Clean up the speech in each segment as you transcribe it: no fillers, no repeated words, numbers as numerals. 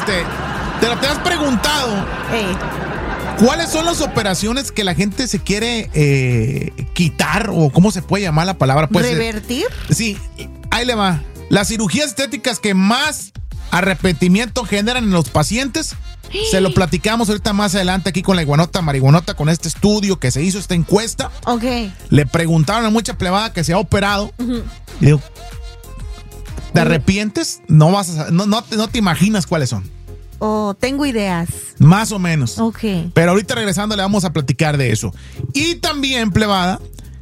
¿te has preguntado cuáles son las operaciones que la gente se quiere quitar o cómo se puede llamar la palabra? Pues, ¿revertir? Sí, ahí le va. Las cirugías estéticas que más arrepentimiento generan en los pacientes. Se lo platicamos ahorita más adelante aquí con la iguanota marihuanota, con este estudio que se hizo, esta encuesta. Ok. Le preguntaron a mucha plebada que se ha operado. Y digo, ¿te arrepientes? No te imaginas cuáles son. Oh, tengo ideas. Más o menos. Ok. Pero ahorita regresando le vamos a platicar de eso. Y también, plebada,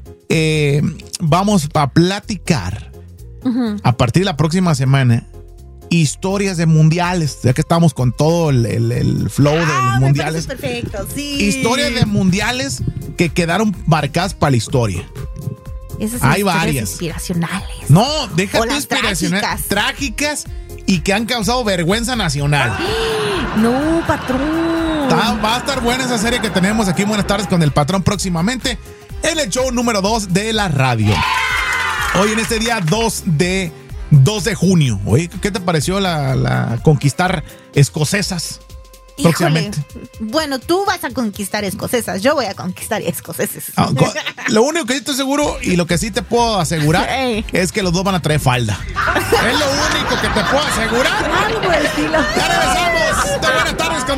vamos a platicar a partir de la próxima semana historias de mundiales, ya que estamos con todo el flow de los mundiales. Perfecto, sí. Historias de mundiales que quedaron marcadas para la historia. Esas hay varias. Inspiracionales. No, déjate inspiracionales. Trágicas y que han causado vergüenza nacional. No, patrón. Va a estar buena esa serie que tenemos aquí. Buenas tardes con el patrón próximamente en el show número 2 de la radio. Hoy en este día 2 de junio. Oye, ¿qué te pareció la conquistar escocesas? Híjole. Bueno, tú vas a conquistar escocesas, yo voy a conquistar escoceses. Lo único que sí estoy seguro y lo que sí te puedo asegurar es que los dos van a traer falda. Es lo único que te puedo asegurar. Algo estilo. Ya regresamos. Buenas tardes con